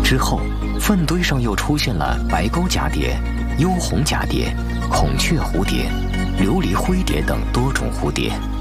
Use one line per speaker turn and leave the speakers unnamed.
之后，粪堆上又出现了白钩蛱蝶、幽红蛱蝶、孔雀蝴蝶、琉璃灰蝶等多种蝴蝶。